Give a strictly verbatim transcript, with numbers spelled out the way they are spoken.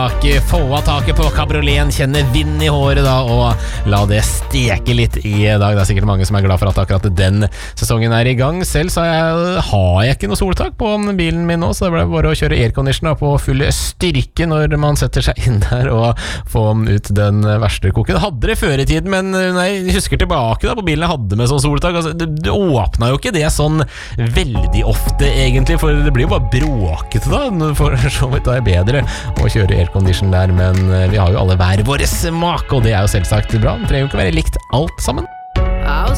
tak, få av taket på kabrioleten, kjenne vind i håret da, og la det steke litt i dag. Det er sikkert mange som er glad for at akkurat den sesongen er i gang. Selv så jeg, har jeg ikke noe soltak på bilen min nå, så det ble bare å kjøre airconditioner på full styrke når man setter seg inn der og få ut den verste koken. Jeg hadde det før i tiden, men når jeg husker tilbake da, på bilen jeg hadde med sånn soltak, altså, det, det åpnet jo ikke det sånn veldig ofte egentlig, for det blir jo bare bråkete da, for så vidt da er bedre å kjøre aircondition der, men vi har jo alle hver våre smak, og det er jo selvsagt bra. Det trenger jo ikke være likt alt sammen. I'll